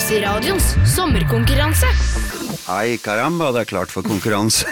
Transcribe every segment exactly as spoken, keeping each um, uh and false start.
Vokseradions sommerkonkurranse. Ai, karamba, det er klart for konkurranse.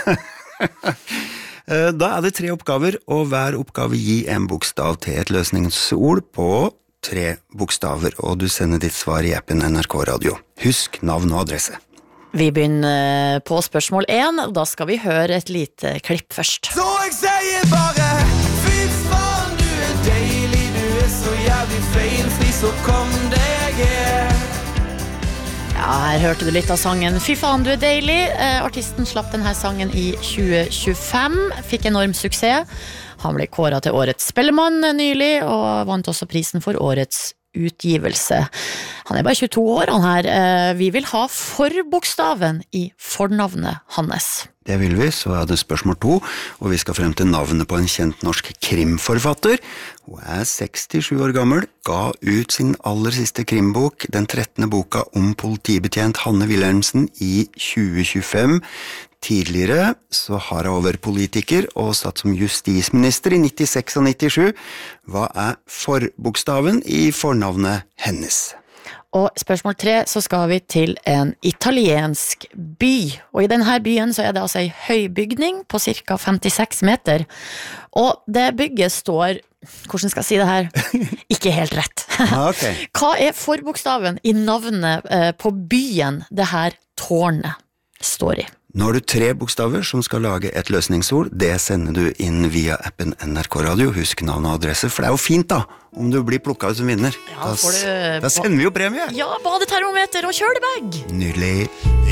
Da er det tre oppgaver, og hver oppgave gir en bokstav til et løsningsord på tre bokstaver, og du sender ditt svar i appen N R K Radio. Husk navn og adresse. Vi begynner på spørsmål én, og da skal vi høre et lite klipp først. Så jeg sier bare, fy faen, du er deilig, du er så jævlig feilfri, så kom deg her. Ja, her hørte du litt av sangen Fy faen, du er deilig. Eh, artisten slapp denne sangen i tjue tjuefem, fikk enorm suksess. Han ble kåret til årets spellemann nylig, og vant også prisen for årets utgivelse. Han er bare tjueto år, han her. Eh, vi vil ha forbokstaven i fornavnet hans. Det vil vi, så er det spørsmål to, og vi skal frem til navnet på en kjent norsk krimforfatter. Hun er sekstisju år gammel, ga ut sin aller siste krimbok, den trettende boka om politibetjent Hanne Wilhelmsen i tjue tjuefem. Tidligere så har hun vært politiker og satt som justisminister i nittiseks og nittisju. Hva er forbokstaven i fornavnet hennes? Og spørsmål tre, så skal vi til en italiensk by. Og i denne byen så er det altså en høybygning på cirka femtiseks meter. Og det bygget står, hvordan skal jeg si det her, ikke helt rett. Okay. Hva er forbokstaven i navnet på byen det her tårnet står i? Nå har du tre bokstaver som skal lage et løsningsord. Det sender du inn via appen N R K Radio. Husk navn og adresse, for det er jo fint da, om du blir plukket ut som vinner. Ja, da, får du... da sender vi jo premie. Ja, badetermometer og kjølebag. Nydelig.